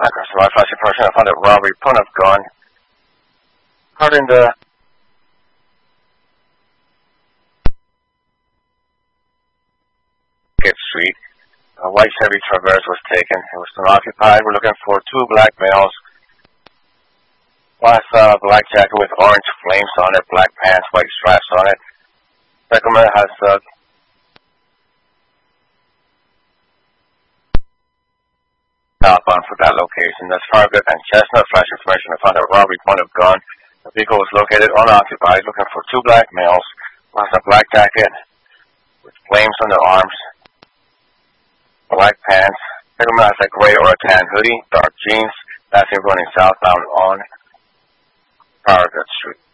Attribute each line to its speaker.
Speaker 1: Customer flashing person. I found a robbery, point of gun. Caught in the Street. A white Chevy Traverse was taken. It was unoccupied. We're looking for two black males. One has a black jacket with orange flames on it, black pants, white straps on it. Second man has outbound for that location. That's Farragut and Chestnut. Flash information. I found a robbery, point of gun. The vehicle was located unoccupied. Looking for two black males. One has a black jacket with flames on their arms, black pants. Second man has a gray or a tan hoodie, dark jeans. Last name running southbound on Farragut Street.